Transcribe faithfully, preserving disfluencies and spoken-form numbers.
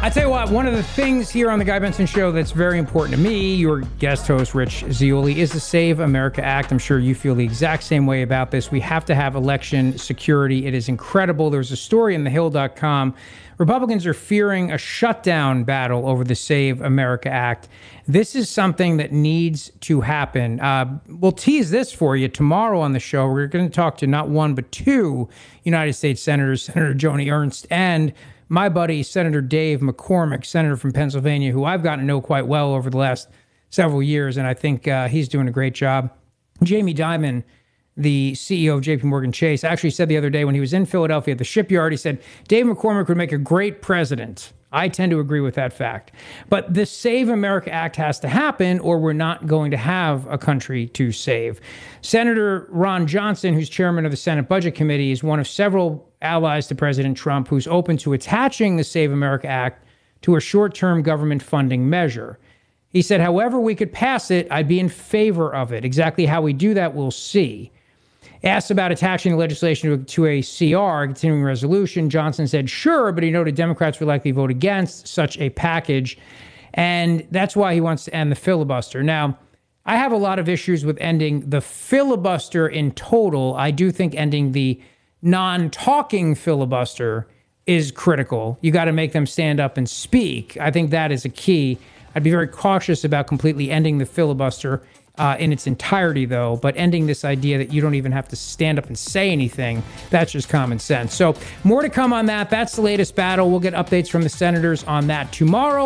I tell you what, one of the things here on the Guy Benson Show that's very important to me, your guest host, Rich Zeoli, is the Save America Act. I'm sure you feel the exact same way about this. We have to have election security. It is incredible. There's a story in the hill dot com. Republicans are fearing a shutdown battle over the Save America Act. This is something that needs to happen. Uh, we'll tease this for you tomorrow on the show. We're going to talk to not one, but two United States senators, Senator Joni Ernst and my buddy, Senator Dave McCormick, senator from Pennsylvania, who I've gotten to know quite well over the last several years, and I think uh, he's doing a great job. Jamie Dimon, the C E O of J P Morgan Chase, actually said the other day when he was in Philadelphia at the shipyard, he said, Dave McCormick would make a great president. I tend to agree with that fact. But the Save America Act has to happen, or we're not going to have a country to save. Senator Ron Johnson, who's chairman of the Senate Budget Committee, is one of several allies to President Trump who's open to attaching the Save America Act to a short-term government funding measure. He said, however we could pass it, I'd be in favor of it. Exactly how we do that, we'll see. Asked about attaching the legislation to, to a C R, a continuing resolution, Johnson said, sure, but he noted Democrats would likely vote against such a package. And that's why he wants to end the filibuster. Now, I have a lot of issues with ending the filibuster in total. I do think ending the non-talking filibuster is critical. You got to make them stand up and speak. I think that is a key. I'd be very cautious about completely ending the filibuster Uh, in its entirety, though, but ending this idea that you don't even have to stand up and say anything, that's just common sense. So more to come on that. That's the latest battle. We'll get updates from the senators on that tomorrow.